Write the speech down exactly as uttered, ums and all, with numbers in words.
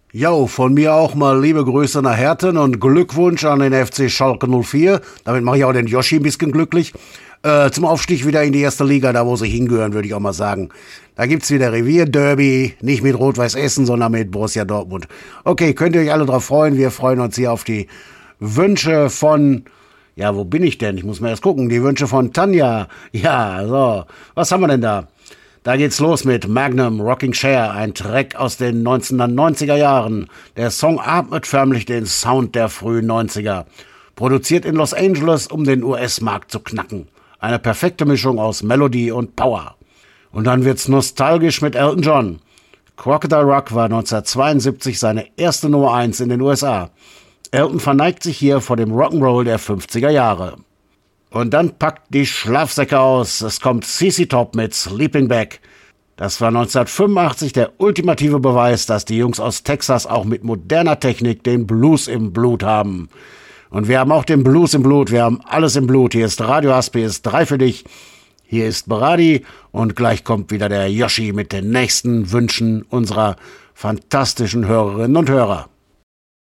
Jo, von mir auch mal liebe Grüße nach Herten und Glückwunsch an den F C Schalke null vier. Damit mache ich auch den Yoshi ein bisschen glücklich. Äh, zum Aufstieg wieder in die erste Liga, da wo sie hingehören, würde ich auch mal sagen. Da gibt's wieder Revierderby, nicht mit Rot-Weiß Essen, sondern mit Borussia Dortmund. Okay, könnt ihr euch alle drauf freuen. Wir freuen uns hier auf die Wünsche von... Ja, wo bin ich denn? Ich muss mal erst gucken. Die Wünsche von Tanja. Ja, so. Was haben wir denn da? Da geht's los mit Magnum Rocking Chair, ein Track aus den neunzehnhundertneunziger Jahren. Der Song atmet förmlich den Sound der frühen neunziger. Produziert in Los Angeles, um den U S-Markt zu knacken. Eine perfekte Mischung aus Melodie und Power. Und dann wird's nostalgisch mit Elton John. Crocodile Rock war neunzehnhundertzweiundsiebzig seine erste Nummer eins in den U S A. Elton verneigt sich hier vor dem Rock'n'Roll der fünfziger Jahre. Und dann packt die Schlafsäcke aus. Es kommt C C Top mit Sleeping Bag. Das war neunzehnhundertfünfundachtzig der ultimative Beweis, dass die Jungs aus Texas auch mit moderner Technik den Blues im Blut haben. Und wir haben auch den Blues im Blut, wir haben alles im Blut. Hier ist Radio Aspi, ist drei für dich. Hier ist Beradi und gleich kommt wieder der Yoshi mit den nächsten Wünschen unserer fantastischen Hörerinnen und Hörer.